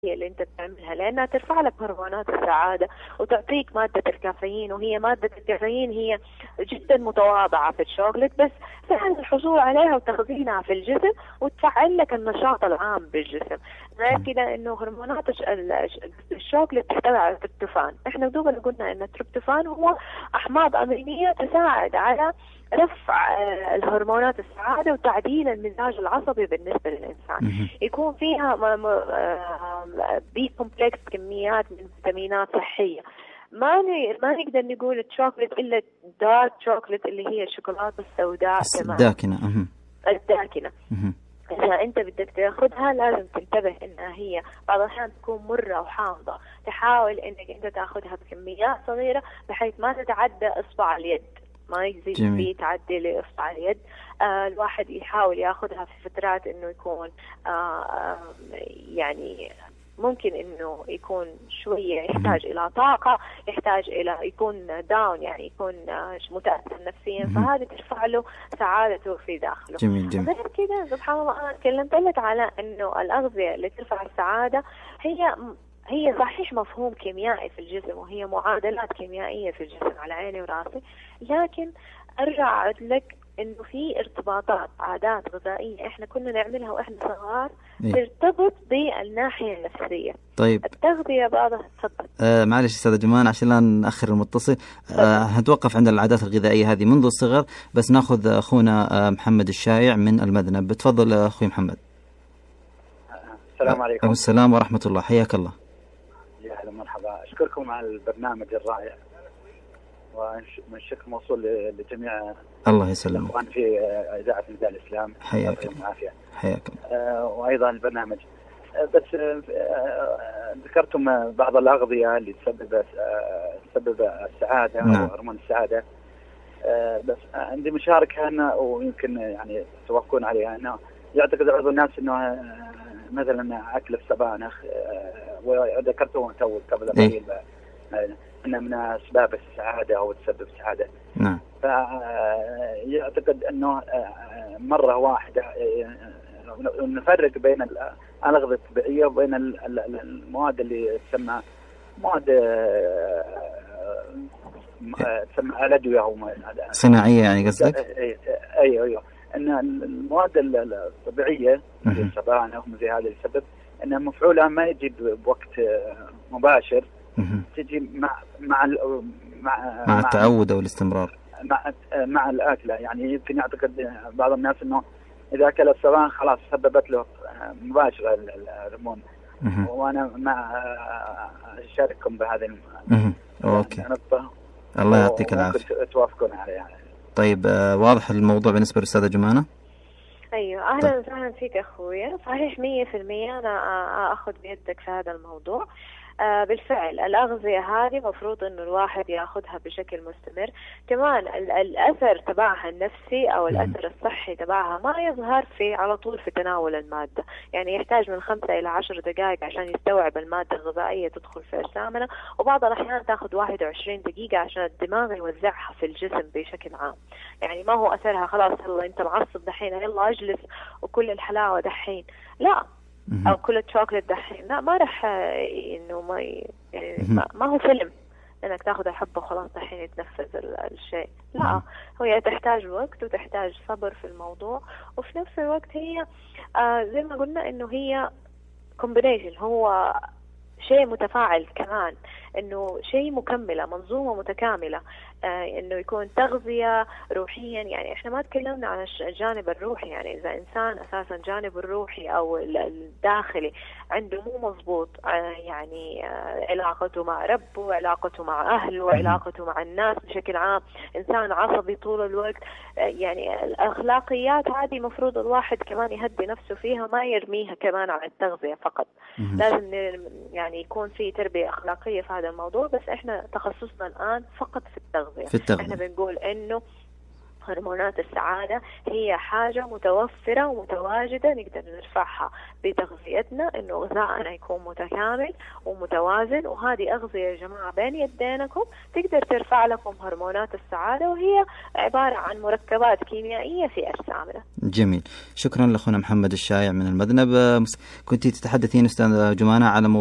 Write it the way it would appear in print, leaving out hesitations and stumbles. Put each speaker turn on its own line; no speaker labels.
اللي انت بتعملها، لانها ترفع لك هرمونات السعاده وتعطيك ماده الكافيين، وهي ماده الكافيين هي جدا متواضعه في الشوكليت، بس سهل الحصول عليها وتخزينها في الجسم وتفعل لك النشاط العام بالجسم. غير كده انه هرمونات الشوكليت تحتوي على التريبتوفان. احنا دوبنا قلنا ان التريبتوفان هو احماض امينيه تساعد على رفع الهرمونات السعادة وتعديل المزاج العصبي بالنسبة للإنسان. يكون فيها بي كومبلكس كميات من فيتامينات صحية. ما نقدر نقول الشوكولات إلا دارك شوكولات اللي هي الشوكولاتة السوداء
الداكنة.
الداكنة. إذا أنت بدك تأخذها لازم تنتبه إنها هي بعض الأحيان تكون مرة وحامضة. تحاول إنك أنت تأخذها بكميات صغيرة بحيث ما تتعدى إصبع اليد، ما يزيد فيه تعدي لإصبع اليد. الواحد يحاول ياخذها في فترات إنه يكون يعني ممكن إنه يكون شوية يحتاج إلى طاقة، يحتاج إلى يكون داون، يعني يكون متأثر نفسيا، فهذه ترفع له سعادته في داخله.
جميل.
غير كده سبحان الله أنا تكلمت لك على إنه الأغذية اللي ترفع السعادة هي صحيح مفهوم كيميائي في الجسم، وهي معادلات كيميائية في الجسم على عيني وراسي، لكن أرجع أعد لك إنه في ارتباطات عادات غذائية إحنا كنا نعملها وإحنا صغار ترتبط بالناحية النفسية.
طيب
التغذية بعضها تفضل.
معلش أستاذ جمان عشان لا نأخر المتصل. هنتوقف عند العادات الغذائية هذه منذ الصغر، بس ناخذ أخونا محمد الشايع من المذنب. بتفضل أخوي محمد.
السلام عليكم.
السلام ورحمة الله، حياك الله.
يا أهلا مرحبا، أشكركم على البرنامج الرائع، والشكر موصول لجميع
الله يسلمك
الأخوان في إذاعة نداء الإسلام.
حياك حياكم.
وأيضا البرنامج، بس ذكرتم بعض الأغذية اللي تسبب السعادة.
نعم.
وهرمون السعادة. بس عندي مشاركة أنا ويمكن يعني توافقون عليها، أنه يعتقد بعض الناس أنه مثلا أكل السبانخ، وذكرته قبل قليل أنه من أسباب السعادة أو تسبب السعادة.
نعم.
فيعتقد أنه مرة واحدة نفرق بين الأغذية الطبيعية وبين المواد اللي تسمى مواد تسمى الأدوية أو
صناعية، يعني قصدك؟
أيوه. أن المواد الطبيعية مثل السبانخ ومثل هذا يسبب أن مفعولها ما يجي بوقت مباشر، تجي مع
التعود أو الاستمرار
مع الأكلة. يعني يمكن يعتقد بعض الناس أنه إذا أكل السبانخ خلاص سببت له مباشرة الهرمون، وأنا ما أشارككم بهذه
النقطة. الله يعطيك العافية.
توافقون عليها.
طيب واضح الموضوع بالنسبة للأستاذة جمانة؟
أيوة أهلا وسهلا فيك أخويا. صحيح 100% أنا أخذ بيدك في هذا الموضوع. بالفعل الأغذية هذه مفروض إنه الواحد يأخذها بشكل مستمر. كمان الأثر تبعها النفسي أو الأثر الصحي تبعها ما يظهر على طول في تناول المادة، يعني يحتاج من 5 إلى 10 دقائق عشان يستوعب المادة الغذائية تدخل في أجسامنا، وبعض الأحيان تأخذ 21 دقيقة عشان الدماغ يوزعها في الجسم بشكل عام. يعني ما هو أثرها خلاص يلا أنت معصب دحين يلا أجلس وكل الحلاوة دحين، لا، أو كل الشوكولات دحين، لا، ما رح إنه ما هو فيلم إنك تأخذ الحبة وخلاص دحين يتنفذ الشيء، لا، هي تحتاج وقت وتحتاج صبر في الموضوع، وفي نفس الوقت هي زي ما قلنا إنه هي combination، هو شيء متفاعل كمان، إنه شيء مكملة، منظومة متكاملة. إنه يكون تغذية روحيا، يعني إحنا ما تكلمنا عن الجانب الروحي، يعني إذا إنسان أساسا جانب الروحي أو الداخلي عنده مو مضبوط، يعني علاقته مع ربه، علاقته مع أهله، علاقته مع الناس بشكل عام، إنسان عصبي طول الوقت، يعني الأخلاقيات هذه مفروض الواحد كمان يهدي نفسه فيها، ما يرميها كمان على التغذية فقط. لازم يعني يكون في تربية أخلاقية في هذا الموضوع، بس إحنا تخصصنا الآن فقط في التغذية. احنا بنقول انه هرمونات السعادة هي حاجة متوفرة ومتواجدة، نقدر نرفعها بتغذيتنا، إنه غذائنا يكون متكامل ومتوازن. وهذه أغذية يا جماعة بين يدينكم تقدر ترفع لكم هرمونات السعادة، وهي عبارة عن مركبات كيميائية في أجسامنا.
جميل، شكرا لأخونا محمد الشايع من المذنب. كنت تتحدثين أستاذ جمانة على